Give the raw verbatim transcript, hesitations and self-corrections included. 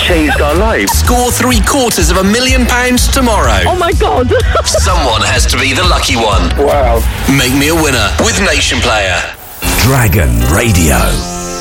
changed our lives. Score three quarters of a million pounds tomorrow. Oh my God. Someone has to be the lucky one. Wow. Make me a winner with Nation Player. Dragon Radio.